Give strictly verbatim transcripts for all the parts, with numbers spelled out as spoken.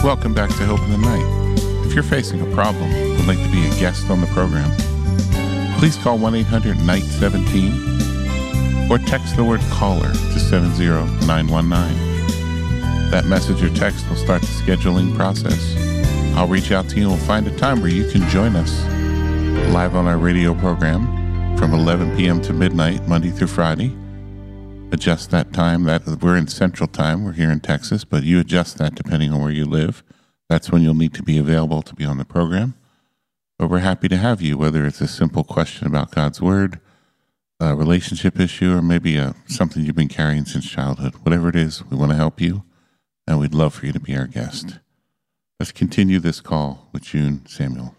Welcome back to Hope in the Night. If you're facing a problem and would like to be a guest on the program, please call one eight hundred night seventeen or text the word caller to seven zero nine one nine. That message or text will start the scheduling process. I'll reach out to you and we'll find a time where you can join us live on our radio program from eleven p.m. to midnight, Monday through Friday. Adjust that time. That we're in Central Time. We're here in Texas, but you adjust that depending on where you live. That's when you'll need to be available to be on the program. But we're happy to have you, whether it's a simple question about God's Word, a relationship issue, or maybe a, something you've been carrying since childhood. Whatever it is, we want to help you, and we'd love for you to be our guest. Let's continue this call with June Samuel.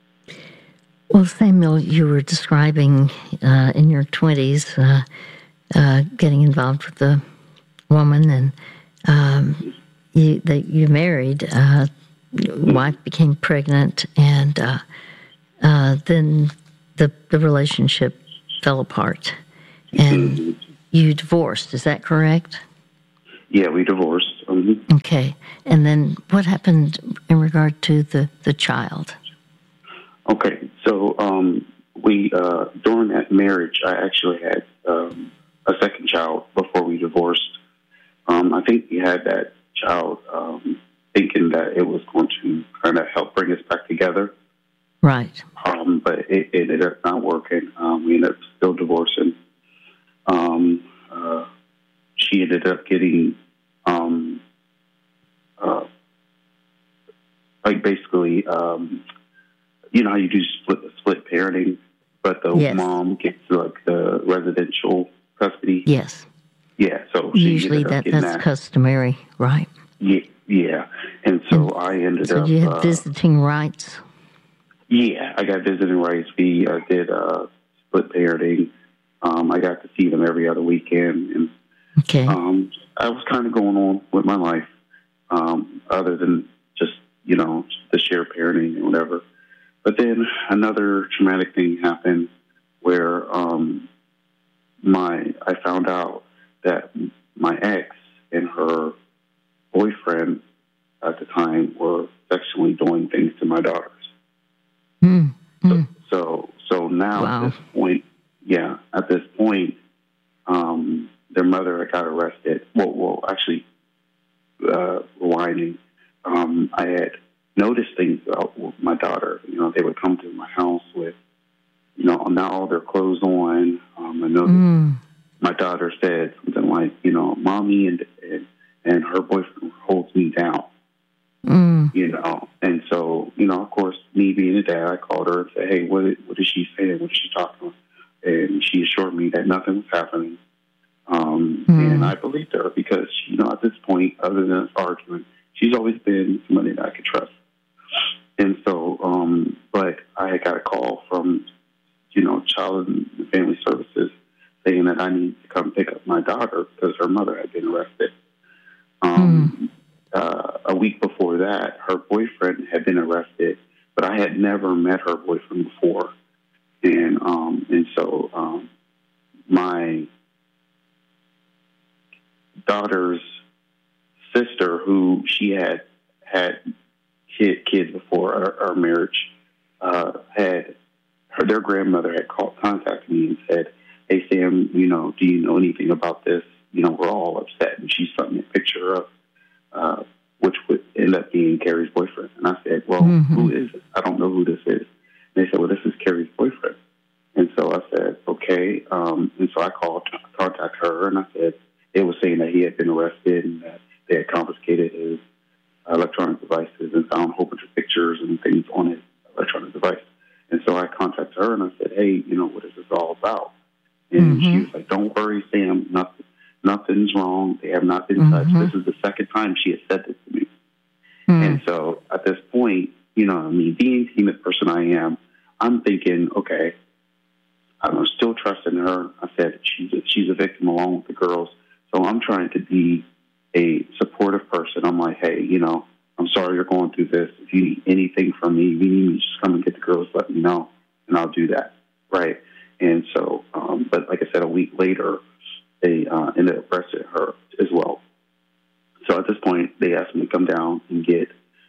Well, Samuel, you were describing uh, in your twenties uh, uh, getting involved with a woman, and um, you, that you married. Uh, wife became pregnant, and uh, uh, then the the relationship fell apart, and you divorced. Is that correct? Yeah, we divorced. Mm-hmm. Okay, and then what happened in regard to the, the child? Okay, so um, we uh, during that marriage, I actually had um, a second child before we divorced. Um, I think we had that child um, thinking that it was going to kind of help bring us back together. Right. Um, but it, it ended up not working. Um, we ended up still divorcing. Um, uh, she ended up getting, um, uh, like basically, um, you know how you do split split parenting, but the yes. mom gets like the residential custody. Yes. Yeah. So she usually that that's that. customary, right? Yeah. Yeah. And so and I ended so up. So you had uh, visiting rights. Yeah, I got visiting rights. We uh, did uh, split parenting. Um, I got to see them every other weekend, and okay. um, I was kind of going on with my life, um, other than just you know the shared parenting and whatever. But then another traumatic thing happened where um, my I found out that my ex and her boyfriend at the time were sexually doing things to my daughters. Mm, mm. So, so, so now wow. at this point, yeah, at this point, um, their mother got arrested. Well, well, actually, uh, rewinding, um, I had noticed things about my daughter. You know, they would come to my house with, you know, not all their clothes on. Um, I noticed mm. my daughter said something like, you know, mommy and and, and her boyfriend holds me down. Mm. You know, and so, you know, of course, me being a dad, I called her and said, hey, what, what is she saying? What is she talking about? And she assured me that nothing was happening. Um, mm. And I believed her because, you know, at this point, other than us arguing, she's always been somebody that I could trust. And so, um, but I got a call from, you know, Child and Family Services saying that I need to come pick up my daughter because her mother had been arrested. Um, mm. Uh, a week before that, her boyfriend had been arrested, but I had never met her boyfriend before. And um, and so um, my daughter's sister, who she had had kid, kids before our, our marriage, uh, had her, their grandmother had called, contacted me and said, hey, Sam, you know, do you know anything about this? You know, we're all upset. And she sent me a picture of Uh, which would end up being Carrie's boyfriend. And I said, well, mm-hmm. who is it? I don't know who this is. And they said, well, this is Carrie's boyfriend. And so I said, okay. Um, and so I called, contacted her, and I said, it was saying that he had been arrested and that they had confiscated his electronic devices and found a whole bunch of pictures and things on his electronic device. And so I contacted her, and I said, hey, you know, what is this all about? And mm-hmm. she was like, don't worry, Sam, nothing. Nothing's wrong. They have not been mm-hmm. touched. This is the second time she has said this to me. Mm. And so at this point, you know, I mean, being the person I am, I'm thinking, okay, I'm still trusting her. I said she's a, she's a victim along with the girls. So I'm trying to be a supportive person. I'm like, hey, you know, I'm sorry you're going through this. If you need anything from me, you need me, just come and get the girls, let me know, and I'll do that. Right. And so, um, but like I said, a week later, they uh, ended up arresting her as well. So at this point, they asked me to come down and get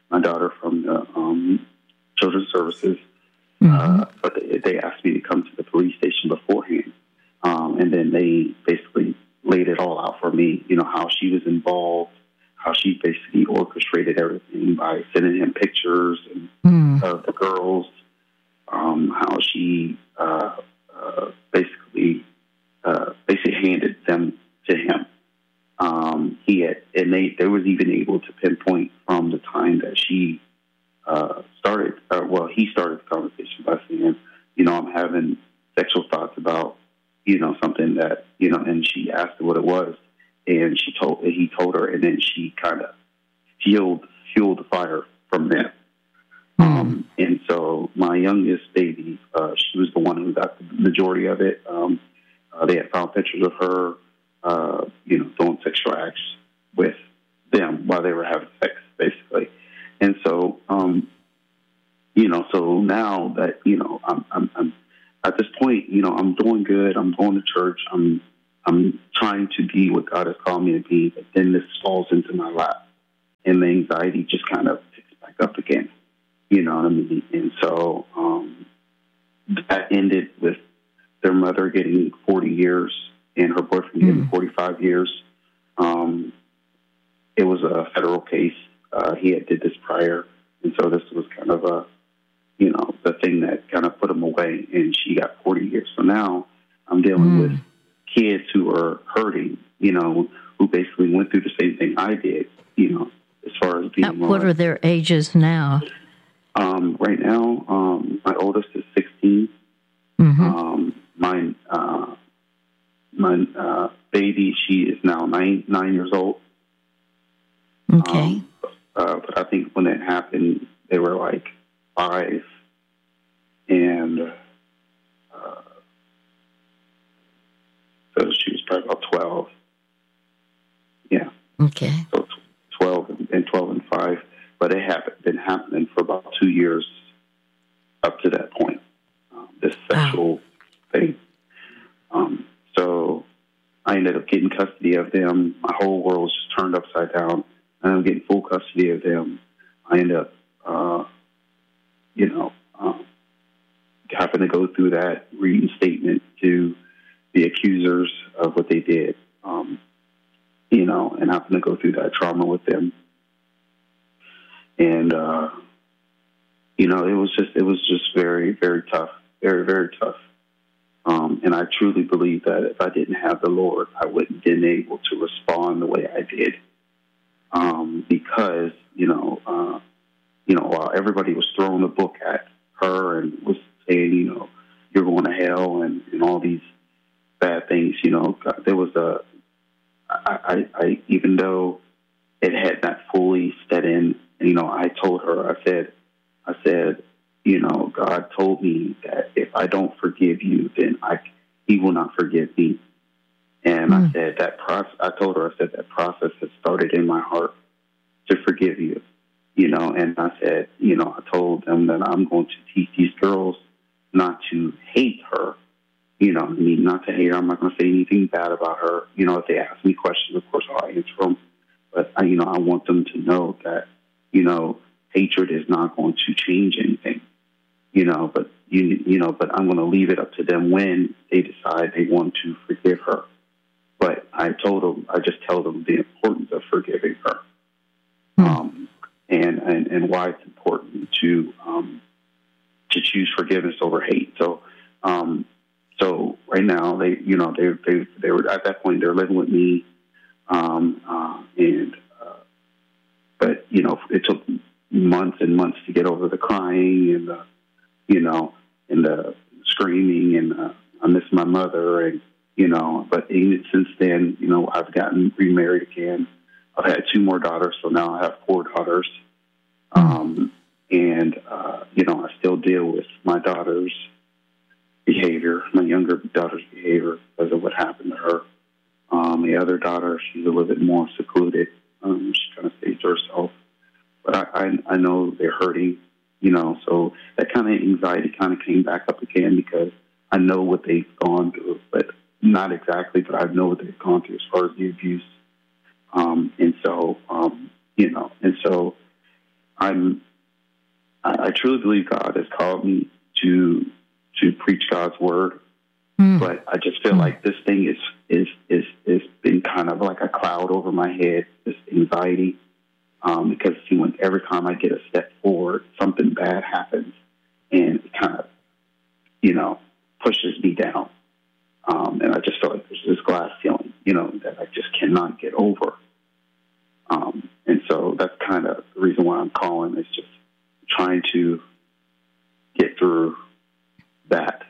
my daughter from the um, Children's Services, Mm-hmm. uh, but they, they asked me to come to the police station beforehand, um, and then they basically laid it all out for me. You know how she was involved, how she basically orchestrated everything by sending him pictures and, Mm. of the girls, um, how she uh, uh, basically uh, basically handed them to him. Um, he had, and they, they was even able to pinpoint from the time that she uh, started, uh, well, he started the conversation by saying, you know, I'm having sexual thoughts about, you know, something that, you know, and she asked her what it was, and she told, he told her, and then she kind of fueled, fueled the fire from there. Mm. Um, and so my youngest baby, uh, she was the one who got the majority of it. Um, uh, they had found pictures of her, uh, you know, doing sexual acts with them while they were having sex, basically. And so, um, you know, so now that, you know, I'm, I'm, I'm at this point, you know, I'm doing good. I'm going to church. I'm, I'm trying to be what God has called me to be. But then this falls into my lap, and the anxiety just kind of picks back up again. You know what I mean? And so um, that ended with their mother getting forty years and her boyfriend getting Mm. forty-five years. Um, it was a federal case. Uh, he had did this prior, and so this was kind of a, you know, the thing that kind of put him away, and she got forty years. So now I'm dealing Mm. with kids who are hurting, you know, who basically went through the same thing I did, you know, as far as being Uh, What are their ages now? Um, right now, um, my oldest is sixteen. Mm-hmm. Um, my uh, my uh, baby, she is now nine nine years old. Okay. Um, uh, but I think when it happened, they were like five, and uh, so she was probably about twelve. Yeah. Okay. So twelve and twelve and five, but it had been happening for about two years up to that point. Um, this sexual Wow. thing. Um, so I ended up getting custody of them. My whole world was just turned upside down, and I'm getting full custody of them. I ended up, uh, you know, um, having to go through that reinstatement to the accusers of what they did. Um, you know, and having to go through that trauma with them. And, uh, you know, it was just, it was just very, very tough, very, very tough. Um, and I truly believe that if I didn't have the Lord, I wouldn't have been able to respond the way I did. Um, because, you know, uh, you know, while everybody was throwing the book at her and was saying, you know, you're going to hell and, and all these bad things, you know, there was a, I, I, I, even though it had not fully set in, you know, I told her, I said, I said, you know, God told me that if I don't forgive you, then I, He will not forgive me. And mm. I said that process, I told her, I said that process has started in my heart to forgive you, you know, and I said, you know, I told them that I'm going to teach these girls not to hate her. You know, I mean, not to hate her. I'm not going to say anything bad about her. You know, if they ask me questions, of course, I'll answer them. But, I, you know, I want them to know that, you know, hatred is not going to change anything. You know, but, you you know, but I'm going to leave it up to them when they decide they want to forgive her. But I told them, I just tell them the importance of forgiving her. Mm. Um, and, and, and why it's important to, um, to choose forgiveness over hate. So, um, So right now, they, you know, they, they, they were at that point. They're living with me, um, uh, and uh, but you know, it took months and months to get over the crying and the, you know, and the screaming and uh, I miss my mother, and you know. But even since then, you know, I've gotten remarried again. I've had two more daughters, so now I have four daughters, um, and uh, you know, I still deal with my daughters' behavior, my younger daughter's behavior, because of what happened to her. Um, the other daughter, she's a little bit more secluded. Um, she kind of stays to herself. But I, I, I know they're hurting, you know, so that kind of anxiety kind of came back up again because I know what they've gone through, but not exactly, but I know what they've gone through as far as the abuse. Um, and so, um, you know, and so I'm, I, I truly believe God has called me to to preach God's word, mm. but I just feel mm. like this thing is is is is been kind of like a cloud over my head. This anxiety, um, because see, when every time I get a step forward, something bad happens, and it kind of, you know, pushes me down. Um, and I just feel like there's this glass ceiling, you know, that I just cannot get over. Um, and so that's kind of the reason why I'm calling, is just trying to get through that.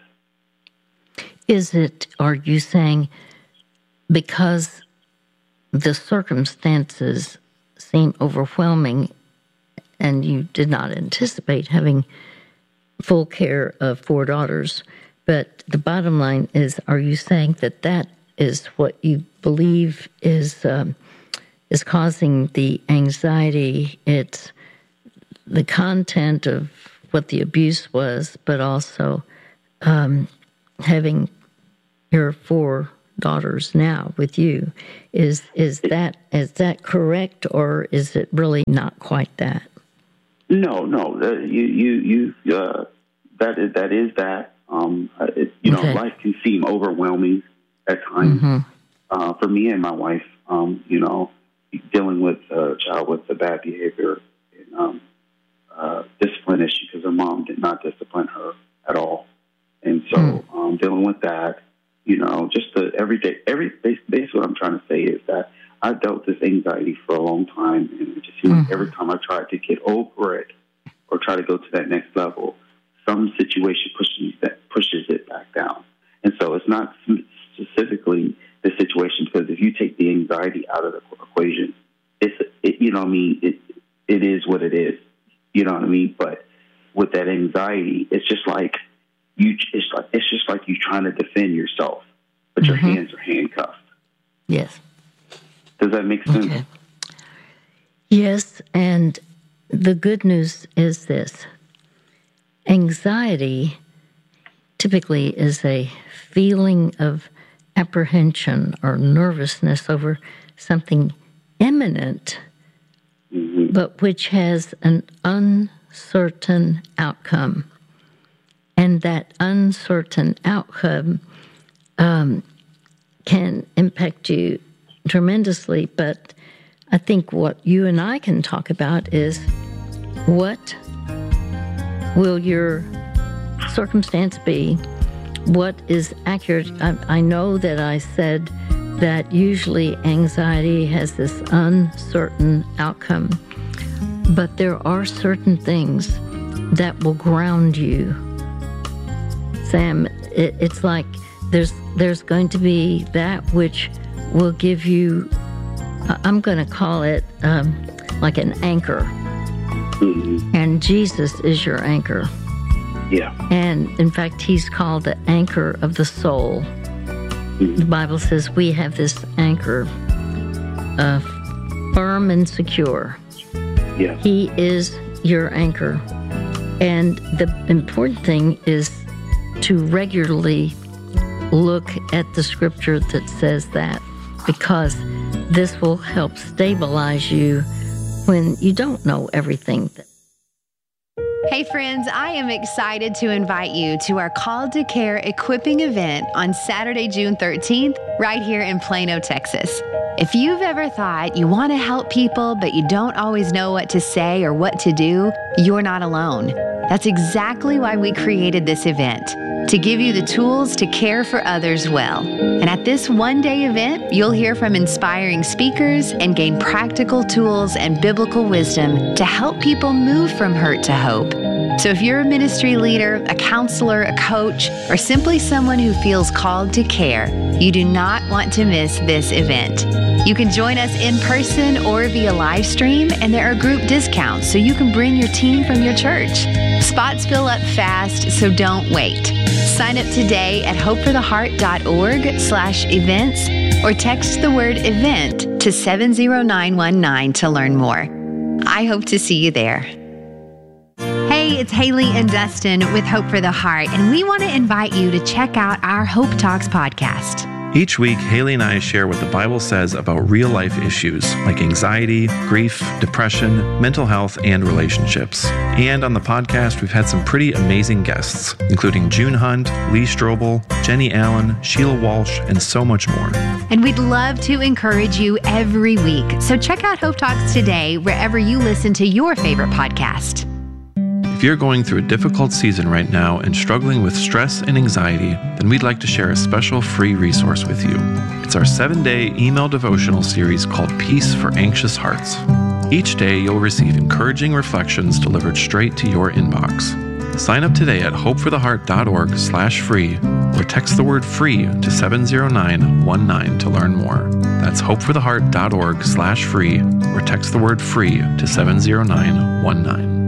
Is it, are you saying because the circumstances seem overwhelming and you did not anticipate having full care of four daughters, but the bottom line is, are you saying that that is what you believe is um, is causing the anxiety? It's the content of what the abuse was, but also um, having your four daughters now with you. Is is that is that correct, or is it really not quite that? No, no. Uh, you you you. Uh, that is that is that. Um, it, you okay. know, life can seem overwhelming at times. Mm-hmm. Uh, for me and my wife, um, you know, dealing with a child with a bad behavior and um, uh, discipline issue, because her mom did not discipline her at all. And so mm. um, dealing with that, you know, just the everyday, every basically what I'm trying to say is that I dealt with this anxiety for a long time. And it just seems mm-hmm. like every time I tried to get over it or try to go to that next level, some situation pushes that pushes it back down. And so it's not specifically the situation, because if you take the anxiety out of the equation, it's, it, you know what I mean, it, it is what it is, you know what I mean? But with that anxiety, it's just like you, it's like, it's just like you trying to defend yourself, but your mm-hmm. hands are handcuffed. Yes. Does that make sense? Okay. Yes. And the good news is this: anxiety typically is a feeling of apprehension or nervousness over something imminent, mm-hmm. but which has an uncertain outcome. And that uncertain outcome um, can impact you tremendously. But I think what you and I can talk about is, what will your circumstance be? What is accurate? I, I know that I said that usually anxiety has this uncertain outcome, but there are certain things that will ground you. Sam, it, it's like there's there's going to be that which will give you, I'm going to call it um, like an anchor. Mm-hmm. And Jesus is your anchor. Yeah. And in fact, he's called the anchor of the soul. Mm-hmm. The Bible says we have this anchor, uh, firm and secure. Yeah. He is your anchor. And the important thing is to regularly look at the scripture that says that, because this will help stabilize you when you don't know everything. Hey friends, I am excited to invite you to our Called to Care equipping event on Saturday, June thirteenth, right here in Plano, Texas. If you've ever thought you want to help people, but you don't always know what to say or what to do, you're not alone. That's exactly why we created this event, to give you the tools to care for others well. And at this one-day event, you'll hear from inspiring speakers and gain practical tools and biblical wisdom to help people move from hurt to hope. So if you're a ministry leader, a counselor, a coach, or simply someone who feels called to care, you do not want to miss this event. You can join us in person or via live stream, and there are group discounts so you can bring your team from your church. Spots fill up fast, so don't wait. Sign up today at hopefortheheart.org slash events or text the word event to seven zero nine one nine to learn more. I hope to see you there. Hey, it's Haley and Dustin with Hope for the Heart, and we want to invite you to check out our Hope Talks podcast. Each week, Haley and I share what the Bible says about real-life issues like anxiety, grief, depression, mental health, and relationships. And on the podcast, we've had some pretty amazing guests, including June Hunt, Lee Strobel, Jenny Allen, Sheila Walsh, and so much more. And we'd love to encourage you every week. So check out Hope Talks today, wherever you listen to your favorite podcast. If you're going through a difficult season right now and struggling with stress and anxiety, then we'd like to share a special free resource with you. It's our seven-day email devotional series called Peace for Anxious Hearts. Each day, you'll receive encouraging reflections delivered straight to your inbox. Sign up today at hopefortheheart.org slash free or text the word free to seven zero nine one nine to learn more. That's hopefortheheart.org slash free or text the word free to seven zero nine one nine.